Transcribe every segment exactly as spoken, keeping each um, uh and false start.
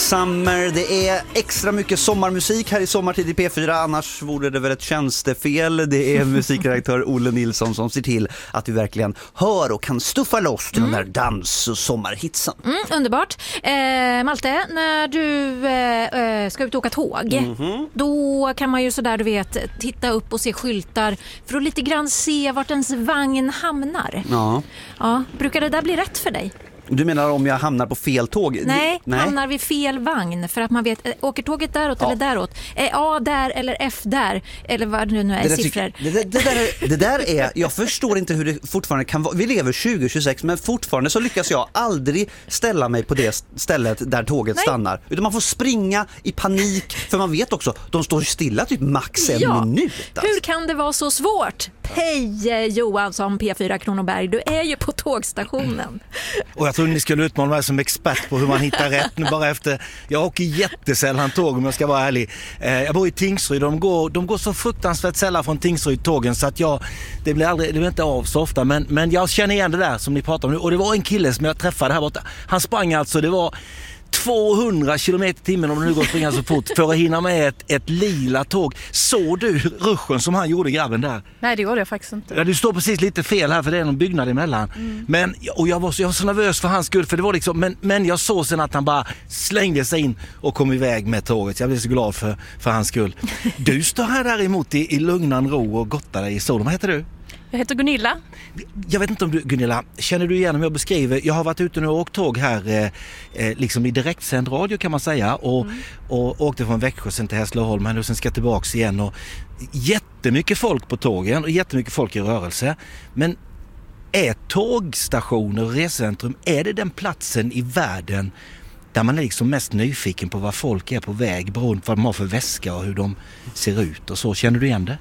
Summer. Det är extra mycket sommarmusik här i Sommartid i P fyra. Annars vore det väl ett tjänstefel. Det är musikredaktör Olle Nilsson som ser till att vi verkligen hör och kan stuffa loss till mm. den där dans- och sommarhitsen. Mm, underbart. Eh, Malte, när du eh, ska ut och åka tåg, mm-hmm. då kan man ju sådär, du vet, titta upp och se skyltar för att lite grann se vart ens vagn hamnar. Ja. Ja, brukar det där bli rätt för dig? Du menar om jag hamnar på fel tåg? Nej, Nej. hamnar vid fel vagn för att man vet, åker tåget däråt ja. eller däråt? Eh, A där eller F där eller vad det nu är, det siffror. Det, det, det, där är, det där är, jag förstår inte hur det fortfarande kan vara. Vi lever tjugo tjugosex men fortfarande så lyckas jag aldrig ställa mig på det stället där tåget Nej. stannar. Utan man får springa i panik för man vet också, de står stilla typ max en ja. minut. Alltså. Hur kan det vara så svårt? Hej Johansson, P fyra Kronoberg, du är ju på tågstationen. Och jag tror ni skulle utmana mig som expert på hur man hittar rätt nu bara efter. Jag åker jättesällan tåg om jag ska vara ärlig. Eh, jag bor i Tingsryd, de går, de går så fruktansvärt sällan från Tingsryd tågen så att jag, det blir aldrig, det blir inte av så ofta. Men, men jag känner igen det där som ni pratar om nu. Och det var en kille som jag träffade här borta. Han sprang alltså, det var tvåhundra kilometer i timmen om det nu går att springa så fort för att hinna med ett, ett lila tåg. Såg du ruschen som han gjorde, grabben där? Nej, det gjorde jag faktiskt inte. Ja, du står precis lite fel här för det är någon byggnad emellan. Mm. Men, och jag var, så, jag var så nervös för hans skull för det var liksom, men, men jag såg sen att han bara slängde sig in och kom iväg med tåget. Jag blev så glad för, för hans skull. Du står här däremot i, i lugnan ro och gottar dig i solen. Vad heter du? Jag heter Gunilla. Jag vet inte om du, Gunilla, känner du igen om jag beskriver? Jag har varit ute nu och åkt tåg här eh, liksom i direktsänd radio kan man säga och, mm. och åkte från Växjö sen till Hässleholm och sen ska tillbaka igen och jättemycket folk på tågen och jättemycket folk i rörelse. Men är tågstationer och resecentrum, är det den platsen i världen där man är liksom mest nyfiken på vad folk är på väg beroende på vad de har för väska och hur de ser ut och så? Känner du igen det?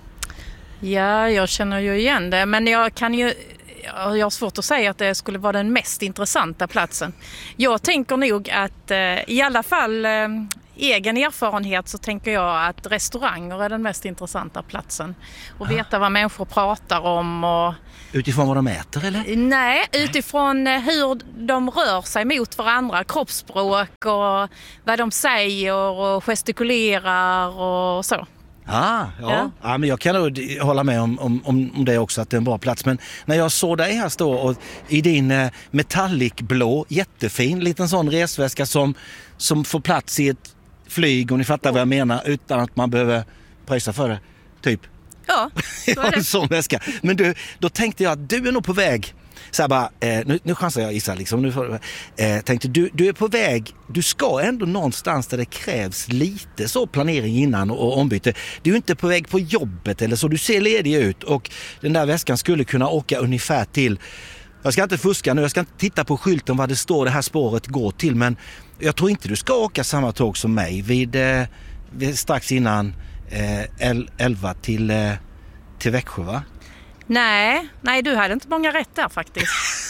Ja, jag känner ju igen det, men jag kan ju jag har svårt att säga att det skulle vara den mest intressanta platsen. Jag tänker nog att eh, i alla fall eh, egen erfarenhet så tänker jag att restauranger är den mest intressanta platsen. Och veta vad människor pratar om och utifrån vad de äter eller? Nej, utifrån hur de rör sig mot varandra, kroppsspråk och vad de säger och gestikulerar och så. Ah, ja. Ja. ja, men jag kan nog hålla med om, om, om det också att det är en bra plats. Men när jag såg dig här stå och i din eh, metallicblå, jättefin liten sån resväska som, som får plats i ett flyg, om ni fattar vad jag menar, utan att man behöver pröjsa för det, typ. Ja, så är det. En sån väska. Men du, då tänkte jag att du är nog på väg. Så här bara, eh, nu, nu chansar jag gissa liksom. Nu får, eh, tänkte du, du är på väg, du ska ändå någonstans där det krävs lite så planering innan och, och ombyte. Du är inte på väg på jobbet eller så, du ser ledig ut och den där väskan skulle kunna åka ungefär till, jag ska inte fuska nu, jag ska inte titta på skylten vad det står det här spåret går till, men jag tror inte du ska åka samma tåg som mig vid, eh, vid strax innan eh, elva till, eh, till Växjö, va? Nej, nej, du hade inte många rätt där faktiskt.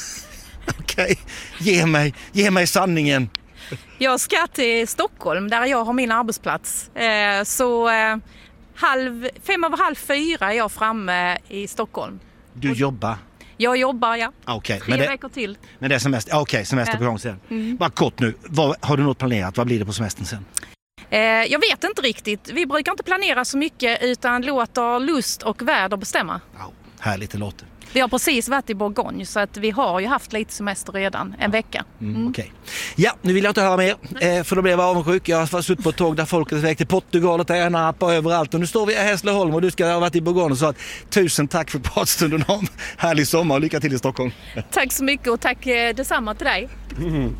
Okej, okay. ge, mig, ge mig sanningen. Jag ska till Stockholm där jag har min arbetsplats. Eh, så eh, halv, fem över halv fyra är jag framme i Stockholm. Du jobbar? Jag jobbar, ja. Okay, Tre men det, veckor till. Men det är semester, okej, okay, semester på gång sen. Mm. Bara kort nu, vad, har du något planerat? Vad blir det på semestern sen? Eh, jag vet inte riktigt. Vi brukar inte planera så mycket utan låter lust och väder bestämma. Wow. Härligt det låter. Vi har precis varit i Bourgogne så att vi har ju haft lite semester redan, en vecka. Mm, mm. Okej. Okay. Ja, nu vill jag inte höra mer eh, för då blev jag avundsjuk. Jag har suttit på ett tåg där folk är väg till Portugal och Tärna på överallt och nu står vi i Hässleholm och du ska ha varit i Bourgogne så att tusen tack för pratstunden om härlig sommar och lycka till i Stockholm. Tack så mycket och tack eh, detsamma till dig. Mm.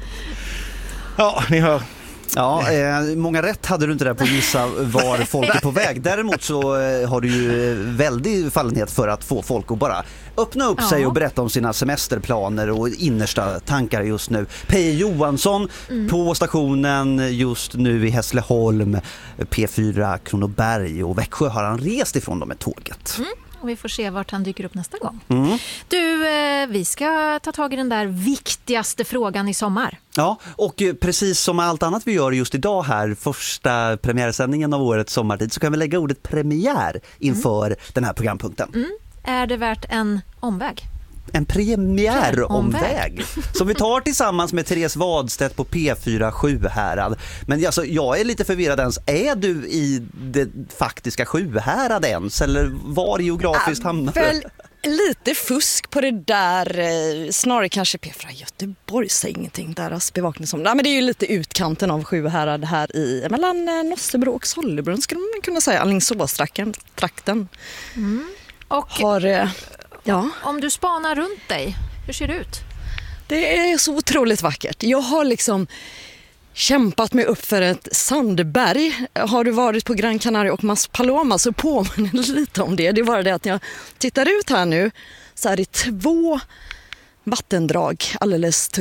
Ja, ni hör. Ja, eh, många rätt hade du inte där på att gissa var folk är på väg. Däremot så eh, har du ju väldigt fallenhet för att få folk att bara öppna upp ja. sig och berätta om sina semesterplaner och innersta tankar just nu. P. Johansson mm. på stationen just nu i Hässleholm, P fyra Kronoberg och Växjö har han rest ifrån dem med tåget. Mm. Och vi får se vart han dyker upp nästa gång. Mm. Du, eh, vi ska ta tag i den där viktigaste frågan i sommar. Ja, och precis som allt annat vi gör just idag här, första premiärsändningen av årets sommartid, så kan vi lägga ordet premiär inför mm. den här programpunkten. Mm. Är det värt en omväg? en premiäromväg som vi tar tillsammans med Therese Wadstedt på P fyra Sjuhärad. Men alltså, jag är lite förvirrad ens. Är du i det faktiska Sjuhärad ens? Eller var geografiskt hamnar du? Väl lite fusk på det där. Snarare kanske P fyra Göteborg säger ingenting. Deras bevakningsområde. Men det är ju lite utkanten av Sjuhärad här i mellan Nossebro och Sollebrunn skulle man kunna säga. Alingsåstrakten. Mm. Och Har... Ja. Om du spanar runt dig, hur ser det ut? Det är så otroligt vackert. Jag har liksom kämpat mig upp för ett sandberg. Har du varit på Gran Canaria och Mas Paloma så påminner det lite om det. Det är bara det att jag tittar ut här nu så är det två vattendrag, alldeles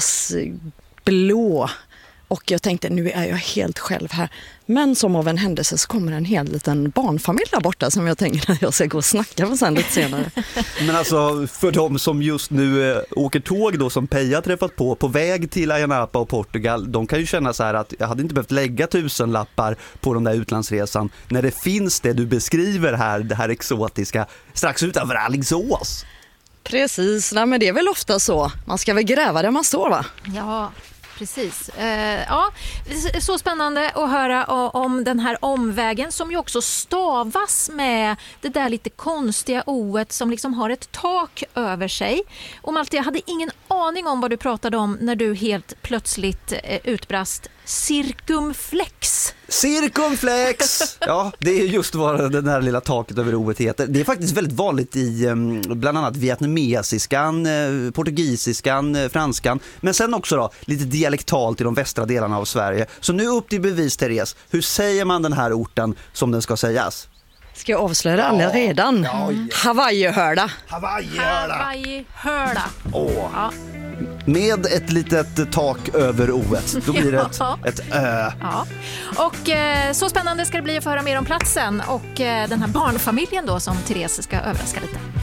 turkosblå. Och jag tänkte, nu är jag helt själv här. Men som av en händelse så kommer en hel liten barnfamilj där borta som jag tänker att jag ska gå och snacka med sen lite senare. Men alltså, för de som just nu eh, åker tåg då, som Peja träffat på, på väg till Ayia Napa och Portugal, de kan ju känna så här att jag hade inte behövt lägga tusen lappar på den där utlandsresan när det finns det du beskriver här, det här exotiska, strax utanför Alingsås. Precis, nej, men det är väl ofta så. Man ska väl gräva där man står, va? Ja, precis. Eh, ja, så spännande att höra om den här omvägen som ju också stavas med det där lite konstiga oet som liksom har ett tak över sig. Och Malte, jag hade ingen aning om vad du pratade om när du helt plötsligt eh, utbrast cirkumflex. Cirkumflex! Ja, det är just vad det där lilla taket över oet heter. Det är faktiskt väldigt vanligt i bland annat vietnamesiskan, portugisiskan, franskan. Men sen också då, lite dialektalt i de västra delarna av Sverige. Så nu upp till bevis, Therese. Hur säger man den här orten som den ska sägas? Ska jag avslöja det alla redan? Ja, ja. Hawaii-hörda. Hawaii-hörda. Hawaii-hörda. Åh. Ja. Med ett litet tak över oet. Då blir det ett, ett ö. Ja. Och eh, så spännande ska det bli att få höra mer om platsen och eh, den här barnfamiljen då som Therese ska överraska lite.